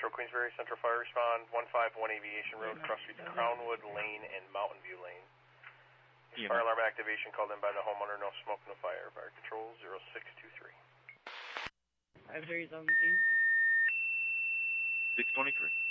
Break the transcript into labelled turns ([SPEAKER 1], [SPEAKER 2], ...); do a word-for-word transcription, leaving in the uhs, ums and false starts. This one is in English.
[SPEAKER 1] Metro Queensbury, Central Fire Respond, one five one Aviation Road, cross streets Crownwood Lane and Mountain View Lane.
[SPEAKER 2] Yeah.
[SPEAKER 1] Fire alarm activation called in by the homeowner, no smoke, no fire. Fire control zero six two three.
[SPEAKER 3] five thirty seventeen.
[SPEAKER 2] six twenty-three.